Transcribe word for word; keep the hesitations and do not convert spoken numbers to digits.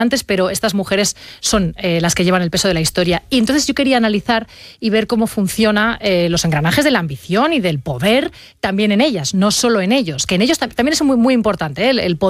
antes, pero estas mujeres son eh, las que llevan el peso de la historia. Y entonces yo quería analizar y ver cómo funciona eh, los engranajes de la ambición y del poder también en ellas, no solo en ellos, que en ellos también es muy, muy importante, ¿eh? el, el poder